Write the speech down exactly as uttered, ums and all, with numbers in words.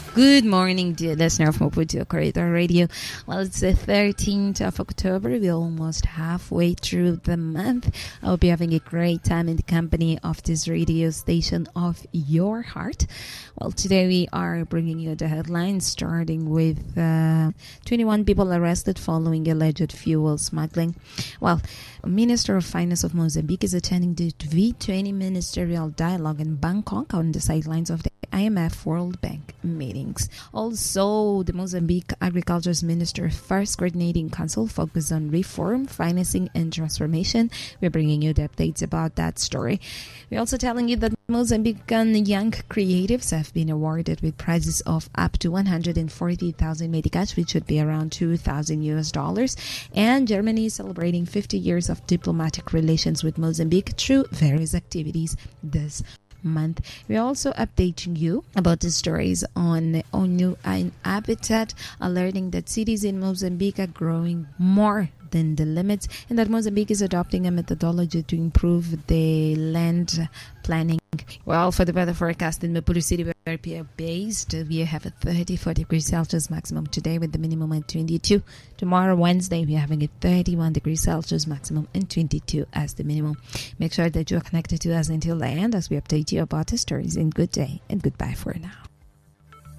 Good morning, dear listener of Maputo Corridor Radio. Well, it's the thirteenth of October. We're almost halfway through the month. I hope you're having a great time in the company of this radio station of your heart. Well, today we are bringing you the headlines, starting with uh, twenty-one people arrested following alleged fuel smuggling. Well, Minister of Finance of Mozambique is attending the V twenty ministerial dialogue in Bangkok on the sidelines of the I M F World Bank meetings. Also, the Mozambique Agriculture's Minister First Coordinating Council focused on reform, financing, and transformation. We're bringing you the updates about that story. We're also telling you that Mozambican young creatives have been awarded with prizes of up to one hundred forty thousand meticais, which should be around two thousand U S dollars. And Germany is celebrating fifty years of diplomatic relations with Mozambique through various activities this month. We're also updating you about the stories on ONU and Habitat, alerting that cities in Mozambique are growing more than the limits, and that Mozambique is adopting a methodology to improve the land planning. Well, for the weather forecast in Maputo City, where we are based, we have a thirty-four degrees Celsius maximum today with the minimum at twenty-two. Tomorrow, Wednesday, we are having a thirty-one degrees Celsius maximum and twenty-two as the minimum. Make sure that you are connected to us until the end as we update you about the stories. And good day and goodbye for now.